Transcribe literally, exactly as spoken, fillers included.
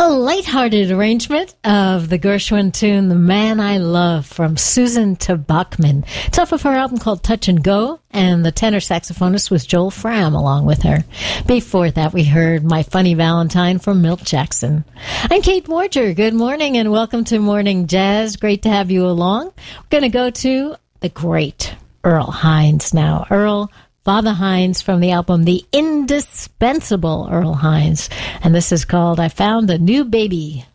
A lighthearted arrangement of the Gershwin tune, The Man I Love, from Susan to Bachman. It's off of her album called Touch and Go, and the tenor saxophonist was Joel Fram along with her. Before that, we heard My Funny Valentine from Milt Jackson. I'm Kate Morger. Good morning and welcome to Morning Jazz. Great to have you along. We're going to go to the great Earl Hines now. Earl Father Hines from the album The Indispensable Earl Hines. And this is called I Found a New Baby.